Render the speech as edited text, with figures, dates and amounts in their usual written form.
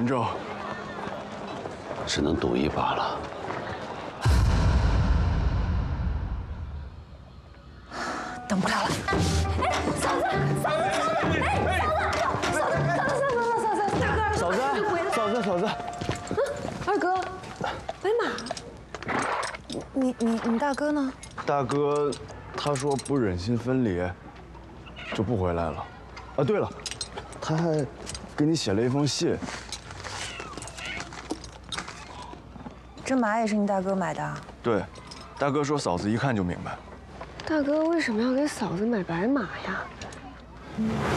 咒， 只能赌一把了。 等不了了！哎，嫂子，嫂子，嫂子，哎，嫂子， 嫂子， 二哥，白马，你大哥呢？ 大哥，他说不忍心分离，就不回来了。啊，对了，他还给你写了一封信。 这马也是你大哥买的？ 对，大哥说嫂子一看就明白。 大哥为什么要给嫂子买白马呀？